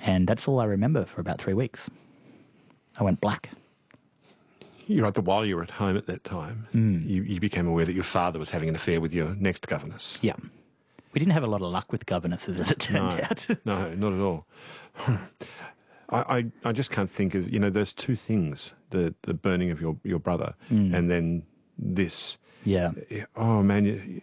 And that's all I remember for about 3 weeks. I went black. You're right, that while you were at home at that time, you became aware that your father was having an affair with your next governess. Yeah. We didn't have a lot of luck with governesses, as it turned out. No, not at all. I just can't think of, those two things, the burning of your brother and then this. Yeah. Oh, man,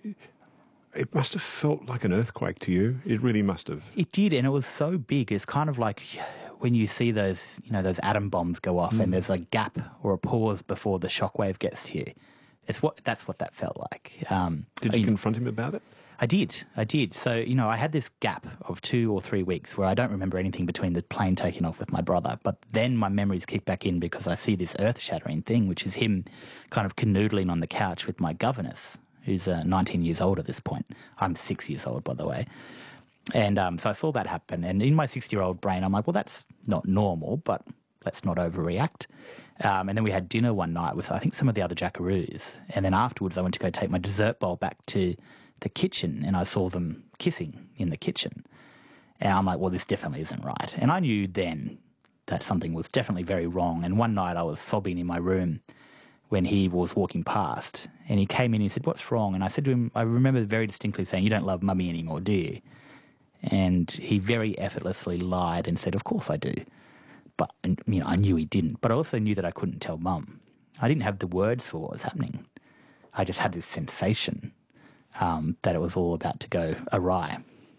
it must have felt like an earthquake to you. It really must have. It did, and it was so big. It's kind of like when you see those, those atom bombs go off and there's a gap or a pause before the shockwave gets to you. That's what that felt like. Did you confront him about it? I did. So, I had this gap of 2 or 3 weeks where I don't remember anything between the plane taking off with my brother, but then my memories kick back in because I see this earth-shattering thing, which is him kind of canoodling on the couch with my governess, who's 19 years old at this point. I'm 6 years old, by the way. And so I saw that happen. And in my 60-year-old brain, I'm like, well, that's not normal, but let's not overreact. And then we had dinner one night with, I think, some of the other jackaroos. And then afterwards, I went to go take my dessert bowl back to the kitchen, and I saw them kissing in the kitchen. And I'm like, well, this definitely isn't right. And I knew then that something was definitely very wrong. And one night I was sobbing in my room when he was walking past, and he came in and he said, what's wrong? And I said to him, I remember very distinctly saying, you don't love Mummy anymore, do you? And he very effortlessly lied and said, of course I do. But, I knew he didn't. But I also knew that I couldn't tell Mum. I didn't have the words for what was happening. I just had this sensation that it was all about to go awry.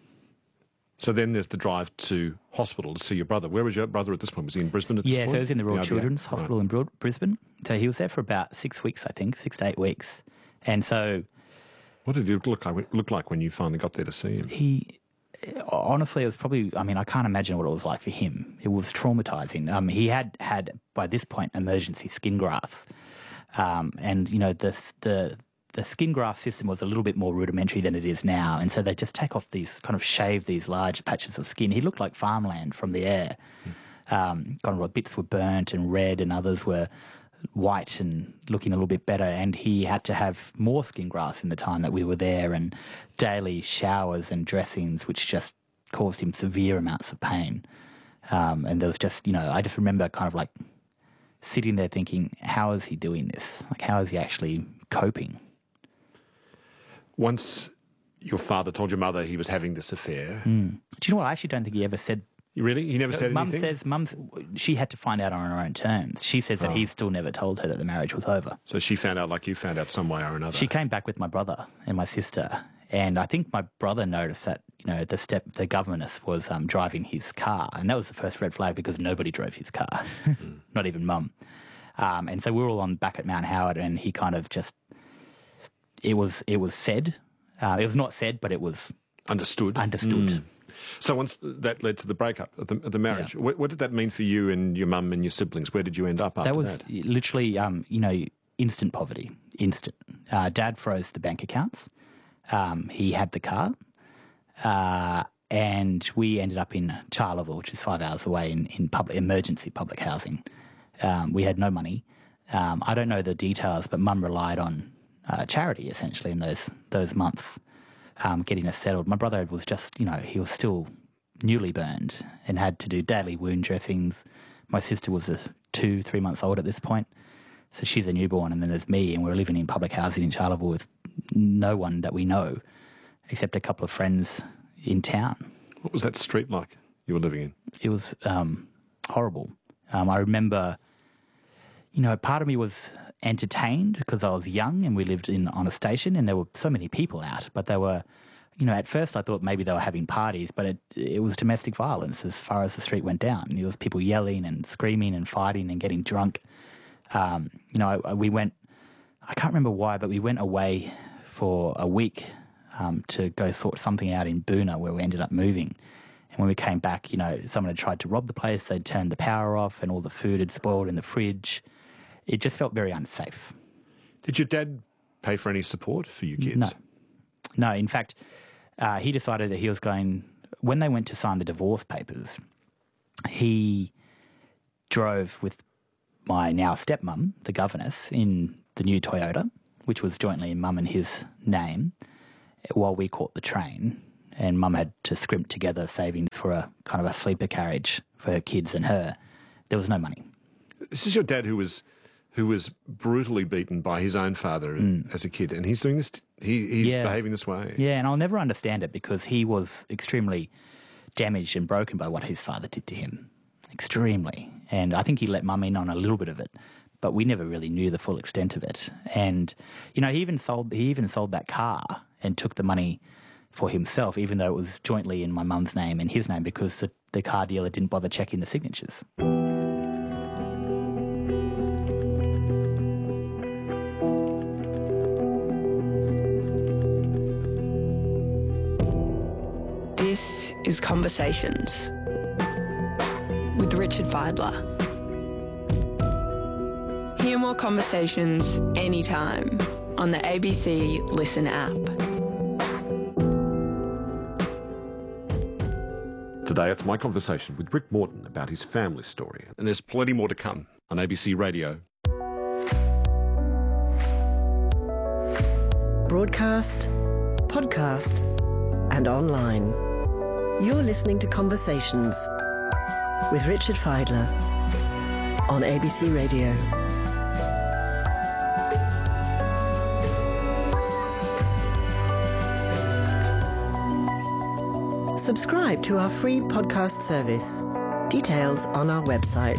So then there's the drive to hospital to see your brother. Where was your brother at this point? Was he in Brisbane at this point? Yeah, so he was in the Royal Children's Hospital in Brisbane. So he was there for about 6 weeks, I think, 6 to 8 weeks. And so... What did it look like when you finally got there to see him? Honestly, it was probably... I can't imagine what it was like for him. It was traumatising. He had, by this point, emergency skin grafts. And, the skin graft system was a little bit more rudimentary than it is now, and so they just take off these, kind of shave these large patches of skin. He looked like farmland from the air. Kind of bits were burnt and red, and others were white and looking a little bit better, and he had to have more skin grafts in the time that we were there, and daily showers and dressings, which just caused him severe amounts of pain. And there was just, I just remember kind of like sitting there thinking, how is he doing this? Like, how is he actually coping? Once your father told your mother he was having this affair... Do you know what? I actually don't think he ever said... Really? He never said anything? Mum, she had to find out on her own terms. She says that he still never told her that the marriage was over. So she found out like you found out some way or another? She came back with my brother and my sister, and I think my brother noticed that, the governess was driving his car, and that was the first red flag because nobody drove his car, not even Mum. And so we were all back at Mount Howard, and he kind of just... It was said. It was not said, but it was... Understood. So once that led to the breakup of the marriage, what did that mean for you and your mum and your siblings? Where did you end up after that? That was literally, instant poverty. Instant. Dad froze the bank accounts. He had the car. And we ended up in Charleville, which is 5 hours away, in emergency public housing. We had no money. I don't know the details, but Mum relied on charity, essentially, in those months, getting us settled. My brother was just, he was still newly burned and had to do daily wound dressings. My sister was 2-3 months old at this point, so she's a newborn, and then there's me, and we're living in public housing in Charleville with no one that we know, except a couple of friends in town. What was that street like you were living in? It was horrible. I remember, part of me was entertained because I was young and we lived on a station and there were so many people out, but they were, at first I thought maybe they were having parties, but it was domestic violence as far as the street went down. There was people yelling and screaming and fighting and getting drunk. We went, I can't remember why, but we went away for a week to go sort something out in Boona, where we ended up moving. And when we came back, someone had tried to rob the place. They'd turned the power off and all the food had spoiled in the fridge. It just felt very unsafe. Did your dad pay for any support for you kids? No. In fact, he decided that he was going... When they went to sign the divorce papers, he drove with my now stepmum, the governess, in the new Toyota, which was jointly in Mum and his name, while we caught the train and Mum had to scrimp together savings for a kind of a sleeper carriage for her kids and her. There was no money. This is your dad who was brutally beaten by his own father as a kid, and he's doing this. He's behaving this way. Yeah, and I'll never understand it because he was extremely damaged and broken by what his father did to him. Extremely. And I think he let Mum in on a little bit of it, but we never really knew the full extent of it. And, you know, he even sold that car and took the money for himself, even though it was jointly in my mum's name and his name, because the car dealer didn't bother checking the signatures. This is Conversations with Richard Fidler. Hear more conversations anytime on the ABC Listen app. Today it's my conversation with Rick Morton about his family story, and there's plenty more to come on ABC Radio. Broadcast, podcast, and online. You're listening to Conversations with Richard Fidler on ABC Radio. Subscribe to our free podcast service. Details on our website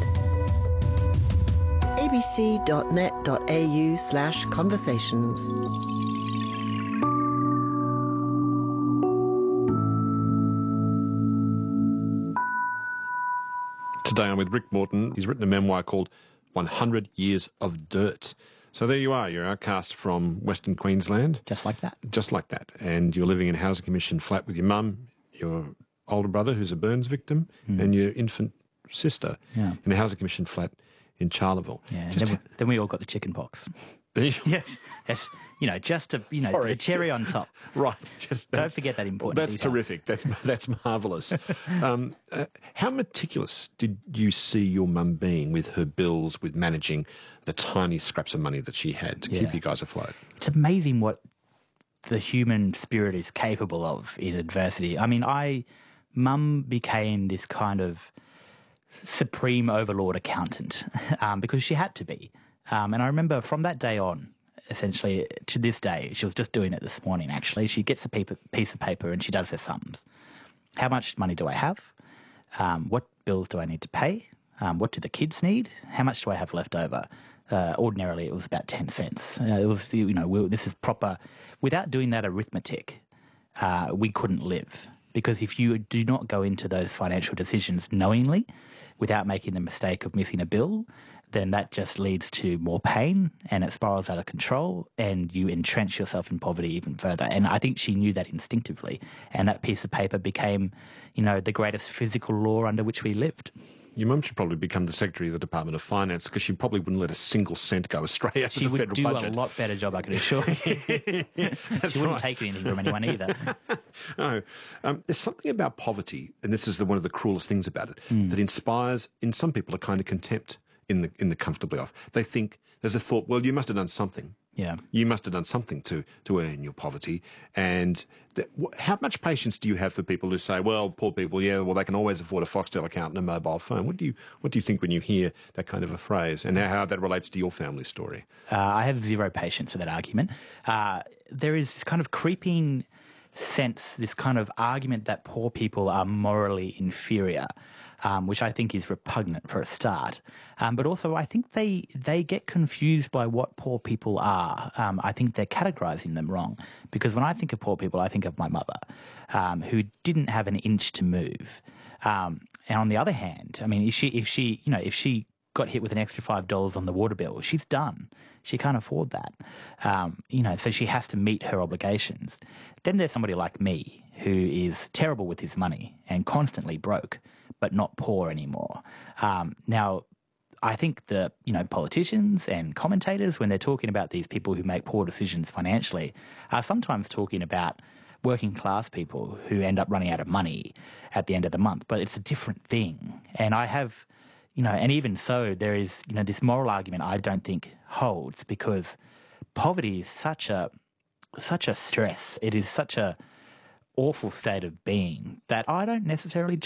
abc.net.au/conversations. Today I'm with Rick Morton. He's written a memoir called 100 Years of Dirt. So there you are. You're outcast from Western Queensland. Just like that. Just like that. And you're living in a housing commission flat with your mum, your older brother who's a burns victim, and your infant sister in a housing commission flat in Charleville. Yeah, then we all got the chicken pox. Yes. You know, just to, you know, Sorry. the cherry on top. Right. Don't forget that important That's detail. terrific. That's marvellous. How meticulous did you see your mum being with her bills, with managing the tiny scraps of money that she had to keep you guys afloat? It's amazing what the human spirit is capable of in adversity. I mean, Mum became this kind of supreme overlord accountant because she had to be. And I remember from that day on, essentially to this day, she was just doing it this morning actually, she gets a piece of paper and she does her sums. How much money do I have? What bills do I need to pay? What do the kids need? How much do I have left over? Ordinarily it was about 10 cents. It was, you know, this is proper. Without doing that arithmetic, we couldn't live. Because if you do not go into those financial decisions knowingly, without making the mistake of missing a bill, then that just leads to more pain and it spirals out of control and you entrench yourself in poverty even further. And I think she knew that instinctively. And that piece of paper became, you know, the greatest physical law under which we lived. Your mum should probably become the Secretary of the Department of Finance because she probably wouldn't let a single cent go astray out of the federal budget. She would do a lot better job, I can assure you. She wouldn't take anything from anyone either. No. There's something about poverty, and this is one of the cruelest things about it, that inspires in some people a kind of contempt in the comfortably off. They think, there's a thought, well, you must have done something. Yeah. You must have done something to earn your poverty. And how much patience do you have for people who say, well, poor people, they can always afford a Foxtel account and a mobile phone? What do you think when you hear that kind of a phrase and how that relates to your family story? I have zero patience for that argument. There is this kind of creeping sense, this kind of argument that poor people are morally inferior, which I think is repugnant for a start. But also I think they get confused by what poor people are. I think they're categorising them wrong. Because when I think of poor people, I think of my mother, who didn't have an inch to move. And on the other hand, I mean, if she got hit with an extra $5 on the water bill, she's done. She can't afford that. So she has to meet her obligations. Then there's somebody like me who is terrible with his money and constantly broke, but not poor anymore. Now, I think the politicians and commentators, when they're talking about these people who make poor decisions financially, are sometimes talking about working class people who end up running out of money at the end of the month. But it's a different thing. And I have, and even so, there is, this moral argument I don't think holds because poverty is such a stress. It is such a awful state of being that I don't necessarily